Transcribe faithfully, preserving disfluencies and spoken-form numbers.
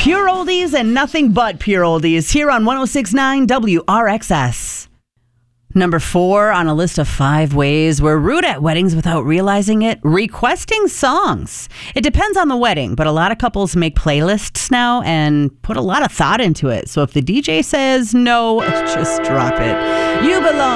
Pure oldies and nothing but pure oldies here on one oh six point nine W R X S. Number four on a list of five ways we're rude at weddings without realizing it, requesting songs. It depends on the wedding, but a lot of couples make playlists now and put a lot of thought into it. So if the D J says no, just drop it. You belong.